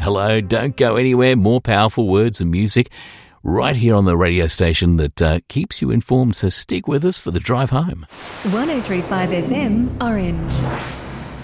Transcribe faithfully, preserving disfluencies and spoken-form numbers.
Hello, don't go anywhere. More powerful words and music right here on the radio station that uh, keeps you informed. So stick with us for the drive home. one oh three point five F M, Orange.